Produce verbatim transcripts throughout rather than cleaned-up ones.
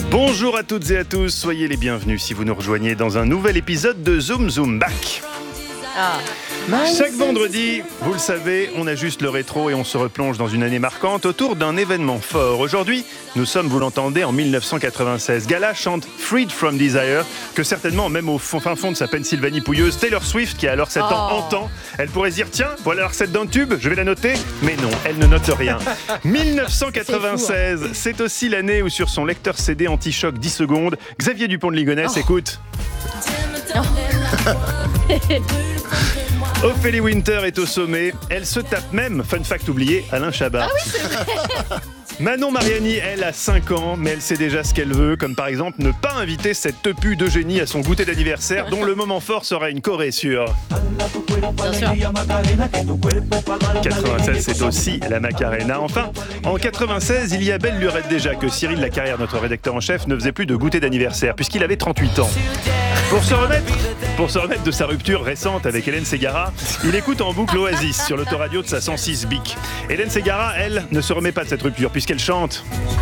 Bonjour à toutes et à tous, soyez les bienvenus si vous nous rejoignez dans un nouvel épisode de Zoom Zoom Back. Ah. Chaque vendredi, vous le savez, on ajuste le rétro et on se replonge dans une année marquante autour d'un événement fort. Aujourd'hui, nous sommes, vous l'entendez, en dix-neuf cent quatre-vingt-seize. Gala chante Freed from Desire, que certainement, même au fin fond de sa Pennsylvanie pouilleuse, Taylor Swift, qui a alors sept oh. ans, entend. Elle pourrait se dire, tiens, voilà la recette d'un tube, je vais la noter. Mais non, elle ne note rien. dix-neuf cent quatre-vingt-seize, c'est, fou, hein. C'est aussi l'année où sur son lecteur C D anti-choc dix secondes, Xavier Dupont de Ligonnès oh. écoute. Oh. Ophélie Winter est au sommet. Elle se tape même, fun fact oublié, Alain Chabat. Ah oui, c'est vrai. Manon Mariani, elle, a cinq ans, mais elle sait déjà ce qu'elle veut, comme par exemple ne pas inviter cette tepu d'Eugénie à son goûter d'anniversaire, dont le moment fort sera une choré sur... Bien sûr. quatre-vingt-seize, c'est aussi la Macarena. Enfin, en quatre-vingt-seize, il y a belle lurette déjà que Cyril Lacarrière, notre rédacteur en chef, ne faisait plus de goûter d'anniversaire, puisqu'il avait trente-huit ans. Pour se remettre, pour se remettre de sa rupture récente avec Hélène Ségara, il écoute en boucle Oasis sur l'autoradio de sa cent six Bic. Hélène Ségara, elle, ne se remet pas de cette rupture puisqu'elle chante.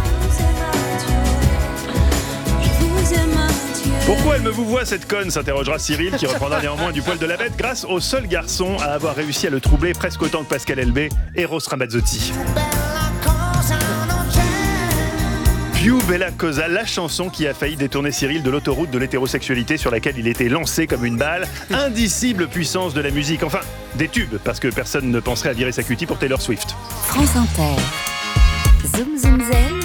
Pourquoi elle me vous voit cette conne, s'interrogera Cyril, qui reprendra néanmoins du poil de la bête grâce au seul garçon à avoir réussi à le troubler presque autant que Pascal Elbé, Eros Ramazzotti. Più Bella Cosa, la chanson qui a failli détourner Cyril de l'autoroute de l'hétérosexualité sur laquelle il était lancé comme une balle. Indicible puissance de la musique, enfin des tubes, parce que personne ne penserait à virer sa cutie pour Taylor Swift. France Inter. Zoom Zoom Zen.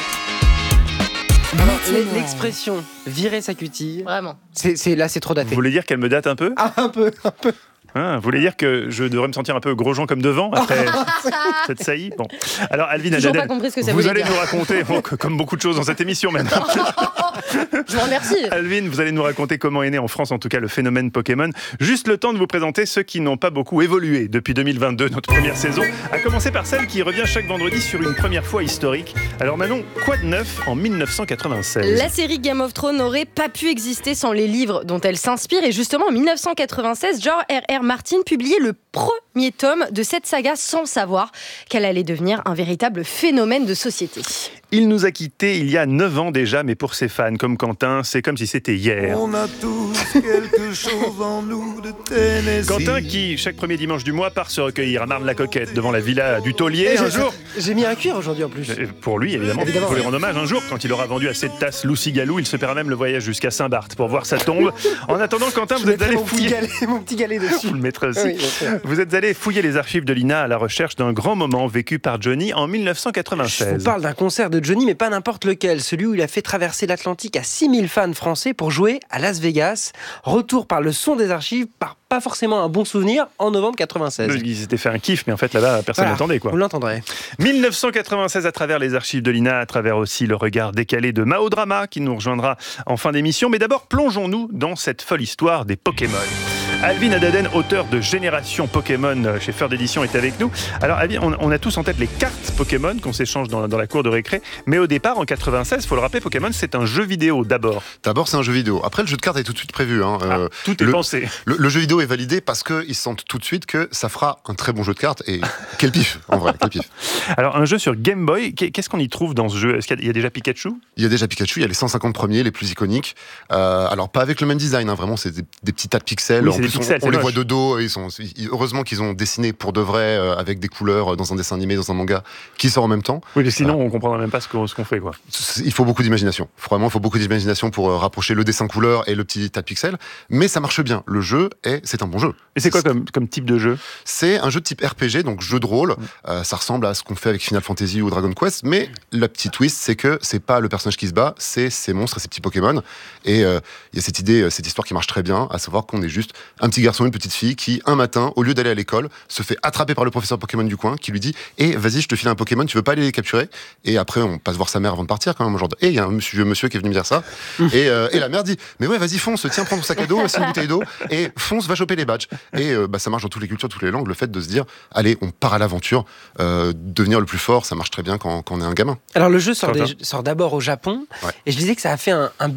Alors, l'expression virer sa cutie, vraiment. C'est, c'est, là c'est trop daté. Vous voulez dire qu'elle me date un peu ? Ah, un peu, un peu. Ah, vous voulez dire que je devrais me sentir un peu Grosjean comme devant après cette saillie ? Bon. Alors, Alvin Adadel, vous allez dire. nous raconter, bon, comme beaucoup de choses dans cette émission maintenant. Je vous remercie. Alvin, vous allez nous raconter comment est né en France, en tout cas, le phénomène Pokémon. Juste le temps de vous présenter ceux qui n'ont pas beaucoup évolué depuis deux mille vingt-deux, notre première saison, à commencer par celle qui revient chaque vendredi sur une première fois historique. Alors Manon, quoi de neuf en dix-neuf cent quatre-vingt-seize ? La série Game of Thrones n'aurait pas pu exister sans les livres dont elle s'inspire. Et justement, en dix-neuf cent quatre-vingt-seize, George R R. Martin publiait le premier tome de cette saga sans savoir qu'elle allait devenir un véritable phénomène de société. Il nous a quittés il y a neuf ans déjà, mais pour ses fans comme Quentin, c'est comme si c'était hier. On a tous quelque chose en nous de Tennessee. Quentin qui, chaque premier dimanche du mois, part se recueillir à Marne-la-Coquette devant la villa du taulier. Et un j'ai, jour, j'ai mis un cuir aujourd'hui en plus. Pour lui, évidemment, il faut lui rendre hommage. Un jour, quand il aura vendu à cette tasse Lucy Galou, il se paiera même le voyage jusqu'à Saint-Barth pour voir sa tombe. En attendant, Quentin, vous êtes allé mon fouiller... Petit galet, mon petit galet dessus. Vous le mettrez aussi. Oui, vous êtes allé fouiller les archives de l'I N A à la recherche d'un grand moment vécu par Johnny en dix-neuf cent quatre-vingt-seize. Je vous parle d'un concert de Johnny, mais pas n'importe lequel. Celui où il a fait traverser l'Atlantique à six mille fans français pour jouer à Las Vegas. Retour par le son des archives, par pas forcément un bon souvenir, en novembre quatre-vingt-seize. Ils s'étaient fait un kiff, mais en fait là-bas, personne voilà, n'entendait quoi. Vous l'entendrez. dix-neuf cent quatre-vingt-seize à travers les archives de l'I N A, à travers aussi le regard décalé de Mao Drama qui nous rejoindra en fin d'émission. Mais d'abord, plongeons-nous dans cette folle histoire des Pokémon. Alvin Adadel, auteur de Génération Pokémon chez Feur d'édition, est avec nous. Alors Alvin, on, on a tous en tête les cartes Pokémon qu'on s'échange dans, dans la cour de récré, mais au départ, en quatre-vingt-seize, il faut le rappeler, Pokémon, c'est un jeu vidéo d'abord. D'abord, c'est un jeu vidéo. Après, le jeu de cartes est tout de suite prévu. Hein. Ah, euh, tout est le, pensé. Le, le jeu vidéo est validé parce qu'ils sentent tout de suite que ça fera un très bon jeu de cartes. Et quel pif, en vrai, quel pif. Alors, un jeu sur Game Boy, qu'est-ce qu'on y trouve dans ce jeu ? Est-ce qu'il y a déjà Pikachu ? Il y a déjà Pikachu, il y a les cent cinquante premiers, les plus iconiques. Euh, alors, pas avec le même design, hein, vraiment, c'est des, des petits tas de pixels. Oui, en c'est plus, des pixels, on, on les moche. voit de dos. Ils sont, ils, heureusement qu'ils ont dessiné pour de vrai, euh, avec des couleurs, euh, dans un dessin animé, dans un manga, qui sort en même temps. Oui, mais sinon, euh, on ne comprendra même pas ce qu'on, ce qu'on fait, quoi. Il faut beaucoup d'imagination. Vraiment, il faut beaucoup d'imagination pour euh, rapprocher le dessin couleur et le petit tas de pixels. Mais ça marche bien. Le jeu, est, c'est un bon jeu. Et c'est quoi comme, comme type de jeu ? C'est un jeu de type R P G, donc jeu de rôle. Euh, ça ressemble à ce qu'on fait avec Final Fantasy ou Dragon Quest, mais la petite twist, c'est que c'est pas le personnage qui se bat, c'est ces monstres et ces petits Pokémon. Et il euh, y a cette idée, cette histoire qui marche très bien, à savoir qu'on est juste un petit garçon, une petite fille qui, un matin, au lieu d'aller à l'école, se fait attraper par le professeur Pokémon du coin, qui lui dit « Eh, vas-y, je te file un Pokémon, tu veux pas aller les capturer ?» Et après, on passe voir sa mère avant de partir, quand même, genre « Eh, il y a un monsieur, monsieur qui est venu me dire ça. » et, euh, et la mère dit « Mais ouais, vas-y, fonce, tiens, prends ton sac à dos, c'est une bouteille d'eau, et fonce, va choper les badges. » Et euh, bah, ça marche dans toutes les cultures, toutes les langues, le fait de se dire « Allez, on part à l'aventure, euh, devenir le plus fort, ça marche très bien quand, quand on est un gamin. » Alors le jeu sort, des, sort d'abord au Japon, ouais. et je disais que ça a fait un, un bid.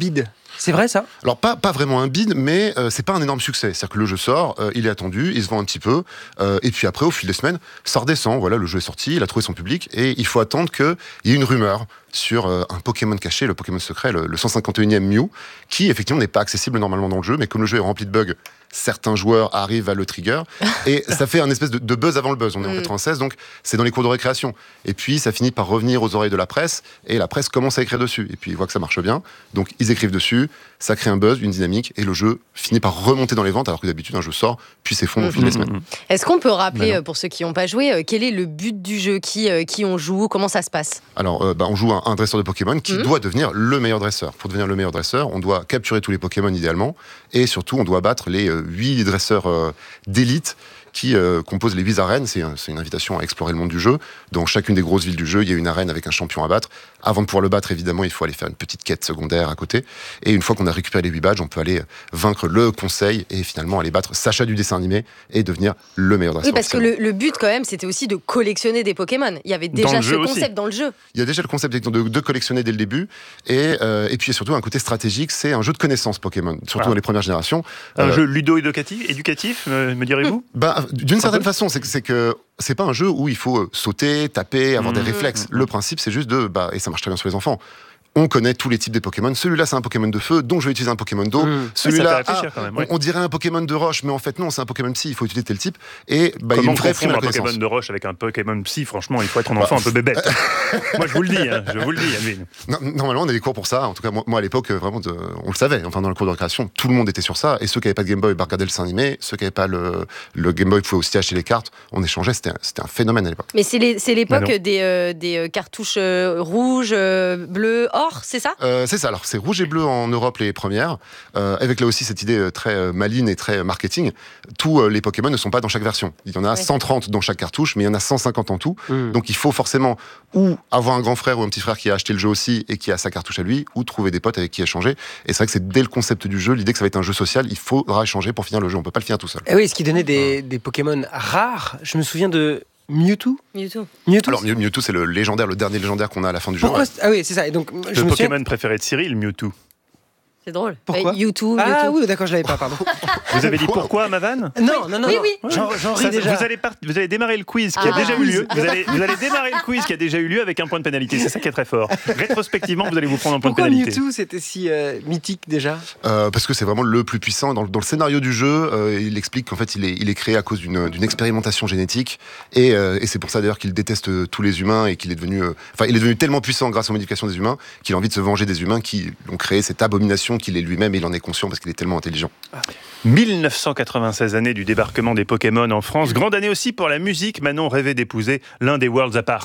C'est vrai ça ? Alors pas, pas vraiment un bid, mais euh, c'est pas un énorme succès. C'est-à-dire que le jeu sort, euh, il est attendu, il se vend un petit peu, euh, et puis après, au fil des semaines, ça redescend. Voilà, le jeu est sorti, il a trouvé son public, et il faut attendre qu'il y ait une rumeur sur euh, un Pokémon caché, le Pokémon secret, le, le cent cinquante et unième Mew, qui effectivement n'est pas accessible normalement dans le jeu, mais comme le jeu est rempli de bugs, certains joueurs arrivent à le trigger, et ça fait un espèce de, de buzz avant le buzz. On est en quatre-vingt-seize, donc c'est dans les cours de récréation. Et puis ça finit par revenir aux oreilles de la presse, et la presse commence à écrire dessus. Et puis ils voient que ça marche bien, donc ils écrivent dessus, ça crée un buzz, une dynamique, et le jeu finit par remonter dans les ventes, alors que d'habitude un jeu sort, puis s'effondre au fil des semaines. Est-ce qu'on peut rappeler, pour ceux qui n'ont pas joué, quel est le but du jeu, qui, qui on joue, comment ça se passe ? Alors, euh, bah, on joue un, un dresseur de Pokémon qui Mmh. doit devenir le meilleur dresseur. Pour devenir le meilleur dresseur, on doit capturer tous les Pokémon idéalement, et surtout, on doit battre les huit euh, dresseurs euh, d'élite qui euh, composent les huit arènes. C'est, un, c'est une invitation à explorer le monde du jeu. Dans chacune des grosses villes du jeu, il y a une arène avec un champion à battre. Avant de pouvoir le battre, évidemment, il faut aller faire une petite quête secondaire à côté. Et une fois qu'on a récupéré les huit badges, on peut aller vaincre le conseil et finalement aller battre Sacha du dessin animé et devenir le meilleur dresseur. Oui, parce que le, le but, quand même, c'était aussi de collectionner des Pokémon. Il y avait déjà ce concept aussi. dans le jeu. Il y a déjà le concept de, de collectionner dès le début. Et, euh, et puis, il y a surtout un côté stratégique. C'est un jeu de connaissances Pokémon, surtout Ah. dans les premières générations. Un Euh, jeu ludo-éducatif, éducatif, me, me direz-vous ? Bah, d'une certaine peu. façon, c'est que, c'est que c'est pas un jeu où il faut sauter, taper, avoir Mmh. des réflexes. Le principe, c'est juste de, bah, et ça marche très bien sur les enfants. On connaît tous les types des Pokémon. Celui-là, c'est un Pokémon de feu, donc je vais utiliser un Pokémon d'eau. Mmh. Celui-là, Ça fait réfléchir ah, quand même, on- ouais. on, dirait un Pokémon de roche, mais en fait non, c'est un Pokémon psy. Il faut utiliser tel type. Et bah, il y a Comment une vraie confondre prime à un la Pokémon connaissance. de roche avec un Pokémon psy ? Franchement, il faut être un enfant Bah, un peu bébête. Moi, je vous le dis, hein, je vous le dis, Amine. Non, normalement, on a des cours pour ça. En tout cas, moi, moi, à l'époque, euh, vraiment, de- on le savait. Enfin, dans le cours de récréation, tout le monde était sur ça. Et ceux qui n'avaient pas de Game Boy, bah, regardaient le dessin animé. Ceux qui n'avaient pas le, le Game Boy pouvaient aussi acheter les cartes. On échangeait. C'était, un- c'était un phénomène à l'époque. Mais c'est, les, c'est l'époque Bah non. des, euh, des euh, cartouches euh, rouges, euh, bleues, or, c'est ça ? Euh, c'est ça. Alors, c'est rouge et bleu en Europe les premières, euh, avec là aussi cette idée euh, très euh, maligne et très euh, marketing. Tous euh, les Pokémon ne sont pas dans chaque version. Il y en a Ouais. cent trente dans chaque cartouche, mais il y en a cent cinquante en tout. Mmh. Donc, il faut forcément ou avoir un grand frère ou un petit frère qui a acheté le jeu aussi et qui a sa cartouche à lui, ou trouver des potes avec qui échanger. Et c'est vrai que c'est dès le concept du jeu, l'idée que ça va être un jeu social, il faudra échanger pour finir le jeu. On peut pas le finir tout seul. Et oui, ce qui donnait des, des Pokémon rares. Je me souviens de Mewtwo. Mewtwo. Mewtwo. Alors, Mew- Mewtwo, c'est le légendaire, le dernier légendaire qu'on a à la fin du jeu. Pourquoi c'est- Ah oui, c'est ça. Et donc, je Le me souviens. Pokémon préféré de Cyril, Mewtwo. C'est drôle. Pourquoi Euh, Mewtwo, Ah Mewtwo. oui, d'accord, je l'avais pas, pardon. Vous avez dit pourquoi, ma vanne ? Non, non, non. Oui, non. oui. J'en, j'en ris Ça, déjà. Vous allez, part- vous allez démarrer le quiz qui a Ah. déjà eu lieu. Vous allez, vous allez démarrer le quiz qui a déjà eu lieu avec un point de pénalité. C'est ça qui est très fort. Rétrospectivement, vous allez vous prendre un point Pourquoi de pénalité. Mewtwo c'était si euh, mythique déjà ? Euh, parce que c'est vraiment le plus puissant. Dans, le- dans le scénario du jeu, euh, il explique qu'en fait, il est, il est créé à cause d'une, d'une expérimentation génétique. Et, euh, et c'est pour ça d'ailleurs qu'il déteste euh, tous les humains et qu'il est devenu. euh, Enfin, il est devenu tellement puissant grâce aux modifications des humains qu'il a envie de se venger des humains qui ont créé cette abomination qu'il est lui-même et il en est conscient parce qu'il est tellement intelligent. mille neuf cent quatre-vingt-seize années du débarquement des Pokémon en France. Grande année aussi pour la musique. Manon rêvait d'épouser l'un des Worlds Apart.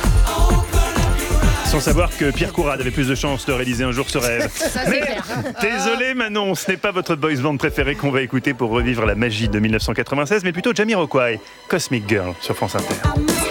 Sans savoir que Pierre Courade avait plus de chances de réaliser un jour ce rêve. Ça, c'est Mais clair. désolé Manon, ce n'est pas votre boys band préféré qu'on va écouter pour revivre la magie de mille neuf cent quatre-vingt-seize, mais plutôt Jamiroquai, Cosmic Girl sur France Inter.